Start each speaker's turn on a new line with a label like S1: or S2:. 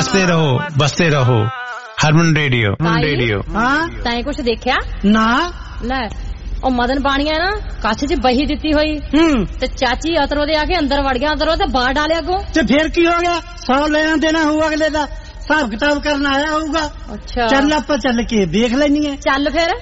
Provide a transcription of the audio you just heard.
S1: बसते रहो हरमन रेडियो
S2: हाँ
S3: तैं कुछ देखिया
S2: ना
S3: ਲੈ ਉਹ ਮਦਨ ਬਾਣੀਆ ਨਾ ਕੱਛ 'ਚ ਬਹੀ ਦਿੱਤੀ ਹੋਈ ਤੇ ਚਾਚੀ ਅਤਰੋ ਦੇ ਆ ਕੇ ਅੰਦਰ ਵੜ ਗਿਆ ਅੰਦਰੋਂ ਤੇ ਬਾਹਰ ਡਾਲਿਆ ਅੱਗੋਂ
S2: ਤੇ ਫੇਰ ਕੀ ਹੋ ਗਿਆ 100 ਲੈਣਾ ਦੇਣਾ ਹੋਊ ਅਗਲੇ ਦਾ ਹਿਸਾਬ ਕਿਤਾਬ ਕਰਨ ਆਇਆ ਹੋਊਗਾ।
S3: ਅੱਛਾ
S2: ਚੱਲ ਆਪਾਂ ਚੱਲ ਕੇ ਦੇਖ ਲੈਣੀ ਹੈ।
S3: ਚੱਲ ਫਿਰ